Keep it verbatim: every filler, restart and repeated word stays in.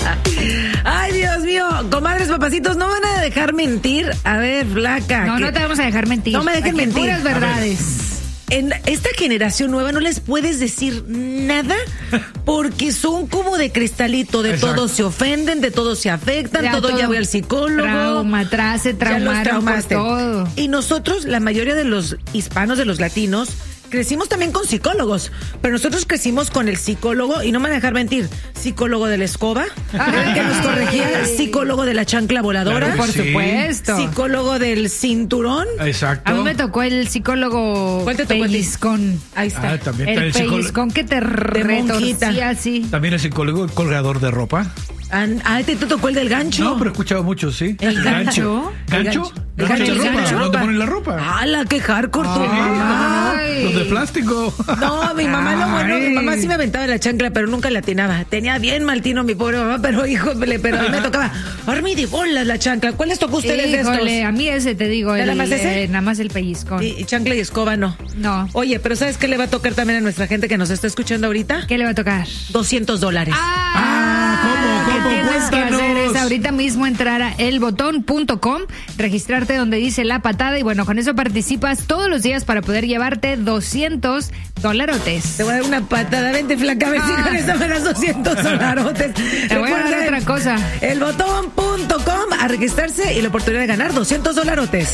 Ay, Dios mío, comadres, papacitos, no van a dejar mentir. A ver, flaca. No, que... no te vamos a dejar mentir. No me dejen Aquí mentir. Puras verdades. En esta generación nueva no les puedes decir nada porque son como de cristalito, de Exacto. todo se ofenden, de todo se afectan, Ya todo, todo ya voy al psicólogo. Trauma, atrás, se Ya los traumaron por traumaste. todo. Y nosotros, la mayoría de los hispanos, de los latinos, crecimos también con psicólogos, pero nosotros crecimos con el psicólogo, y no me van a dejar mentir, psicólogo de la escoba, Ay. que nos corregía, psicólogo de la chancla voladora, Claro Por que sí. supuesto. psicólogo del cinturón. Exacto. A mí me tocó el psicólogo ¿Cuál te tocó a ti? pellizcón. Ahí está. Ah, también está El el psicólogo. pellizcón que te monjita. retorcía así. También el psicólogo, el colgador de ropa. Ah, ah, te, te tocó el del gancho. No, pero he escuchado mucho, sí. ¿El gancho? ¿Gancho? El ¿Gancho de gancho, ropa? gancho. ¿Dónde ponen la ropa? ¡Hala, qué hardcore tu Sí, mamá! Ay. Los de plástico. No, mi mamá lo bueno, mi mamá sí me aventaba la chancla, pero nunca la atinaba. Tenía bien mal tino mi pobre mamá, pero híjole, pero a mí me tocaba armir de bolas la chancla. ¿Cuál les tocó a ustedes de Híjole, estos? a mí ese te digo, ¿Ya el, nada más ese? eh, nada más el pellizcón. Y, y chancla y escoba no. No. Oye, pero ¿sabes qué le va a tocar también a nuestra gente que nos está escuchando ahorita? ¿Qué le va a tocar? doscientos dólares. Ah, ¿cómo? Lo que ¿Cómo? tienes que Cuéntanos. hacer es ahorita mismo entrar a el botón punto com, registrarte donde dice la patada y bueno, con eso participas todos los días para poder llevarte doscientos dolarotes. Te voy a dar una patada, vente flaca, a ver si Ah. con eso me das doscientos dolarotes. Te voy a dar Recuerden, otra cosa. el botón punto com a registrarse y la oportunidad de ganar doscientos dolarotes.